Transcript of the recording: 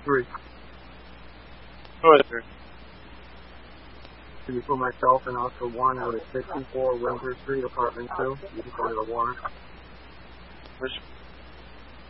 3. Go ahead, sir. Can you put myself and Oscar 1 out at 64 Windsor Street, apartment 2? You can go to the warrant. Which